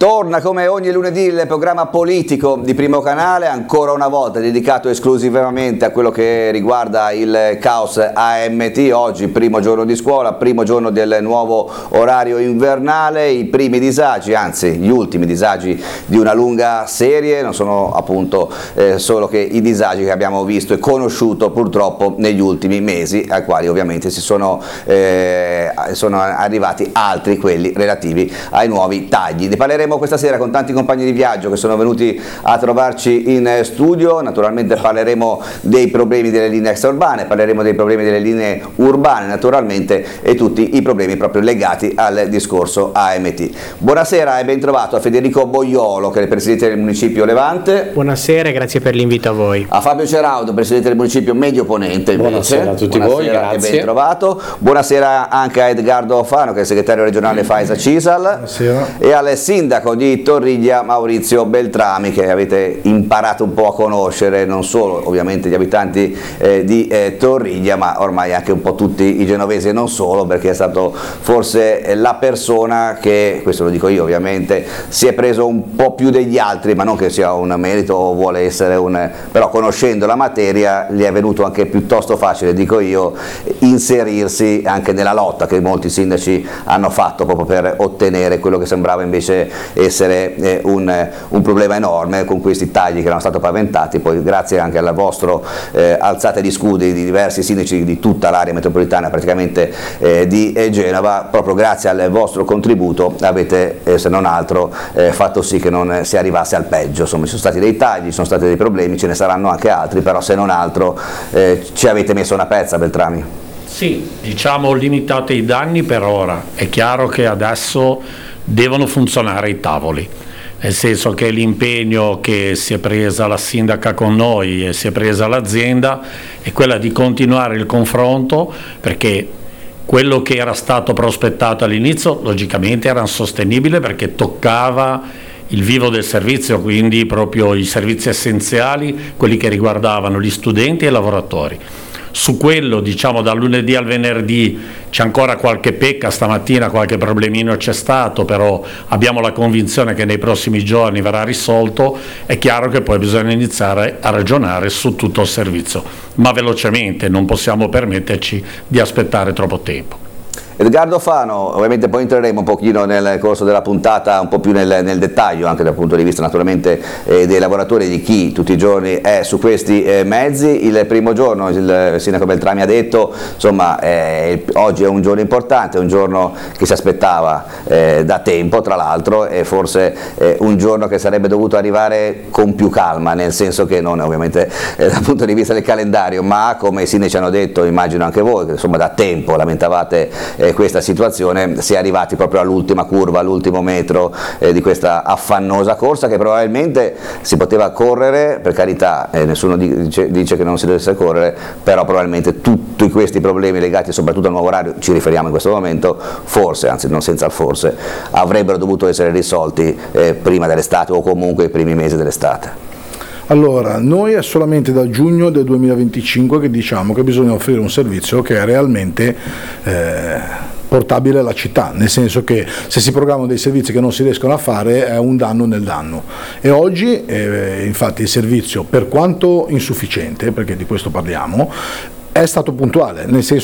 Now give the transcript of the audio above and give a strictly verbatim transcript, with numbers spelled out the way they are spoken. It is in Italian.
Torna come ogni lunedì il programma politico di Primo Canale, ancora una volta dedicato esclusivamente a quello che riguarda il caos A M T. Oggi primo giorno di scuola, primo giorno del nuovo orario invernale, i primi disagi, anzi gli ultimi disagi di una lunga serie, non sono appunto eh, solo che i disagi che abbiamo visto e conosciuto purtroppo negli ultimi mesi, ai quali ovviamente si sono, eh, sono arrivati altri, quelli relativi ai nuovi tagli. Ne parleremo questa sera con tanti compagni di viaggio che sono venuti a trovarci in studio. Naturalmente parleremo dei problemi delle linee extraurbane, parleremo dei problemi delle linee urbane naturalmente e tutti i problemi proprio legati al discorso A M T. Buonasera e ben trovato a Federico Boiolo, che è il presidente del municipio Levante. Buonasera e grazie per l'invito a voi. A Fabio Ceraudo, presidente del municipio Medio Ponente invece. Buonasera a tutti Buonasera voi, grazie. E ben trovato. Buonasera anche a Edgardo Fano, che è il segretario regionale Faisa Cisal. Buonasera. E al sindaco di Torriglia Maurizio Beltrami, che avete imparato un po' a conoscere, non solo ovviamente gli abitanti eh, di eh, Torriglia, ma ormai anche un po' tutti i genovesi e non solo, perché è stato forse la persona che, questo lo dico io ovviamente, si è preso un po' più degli altri, ma non che sia un merito o vuole essere un, però conoscendo la materia gli è venuto anche piuttosto facile, dico io, inserirsi anche nella lotta che molti sindaci hanno fatto proprio per ottenere quello che sembrava invece essere eh, un, un problema enorme con questi tagli che erano stati paventati. Poi grazie anche alla vostra eh, alzata di scudi di diversi sindaci di tutta l'area metropolitana praticamente eh, di eh, Genova, proprio grazie al vostro contributo avete eh, se non altro eh, fatto sì che non si arrivasse al peggio. Insomma, ci sono stati dei tagli, ci sono stati dei problemi, ce ne saranno anche altri, però se non altro eh, ci avete messo una pezza, Beltrami. Sì, diciamo limitate i danni per ora. È chiaro che adesso devono funzionare i tavoli, nel senso che l'impegno che si è presa la sindaca con noi e si è presa l'azienda è quella di continuare il confronto, perché quello che era stato prospettato all'inizio logicamente era insostenibile, perché toccava il vivo del servizio, quindi proprio i servizi essenziali, quelli che riguardavano gli studenti e i lavoratori. Su quello, diciamo, dal lunedì al venerdì c'è ancora qualche pecca, stamattina qualche problemino c'è stato, però abbiamo la convinzione che nei prossimi giorni verrà risolto. È chiaro che poi bisogna iniziare a ragionare su tutto il servizio, ma velocemente, non possiamo permetterci di aspettare troppo tempo. Edgardo Fano, ovviamente poi entreremo un pochino nel corso della puntata un po' più nel, nel dettaglio, anche dal punto di vista naturalmente eh, dei lavoratori, di chi tutti i giorni è su questi eh, mezzi. Il primo giorno, il sindaco Beltrami ha detto, insomma, eh, oggi è un giorno importante, è un giorno che si aspettava eh, da tempo tra l'altro, e forse eh, un giorno che sarebbe dovuto arrivare con più calma, nel senso che non ovviamente eh, dal punto di vista del calendario, ma come i sindaci hanno detto, immagino anche voi, che insomma da tempo lamentavate eh, questa situazione, si è arrivati proprio all'ultima curva, all'ultimo metro eh, di questa affannosa corsa, che probabilmente si poteva correre, per carità, eh, nessuno dice, dice che non si dovesse correre, però probabilmente tutti questi problemi legati soprattutto al nuovo orario, ci riferiamo in questo momento, forse, anzi non senza il forse, avrebbero dovuto essere risolti eh, prima dell'estate o comunque i primi mesi dell'estate. Allora, noi è solamente da giugno del duemilaventicinque che diciamo che bisogna offrire un servizio che è realmente eh, portabile alla città, nel senso che se si programmano dei servizi che non si riescono a fare è un danno nel danno, e oggi eh, infatti il servizio, per quanto insufficiente, perché di questo parliamo, è stato puntuale, nel senso